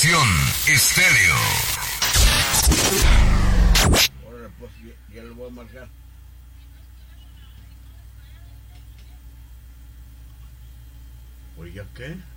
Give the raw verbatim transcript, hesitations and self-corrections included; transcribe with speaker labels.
Speaker 1: Revolución Estéreo.
Speaker 2: Ahora pues ya, ya lo voy a marcar. Oiga, ¿qué?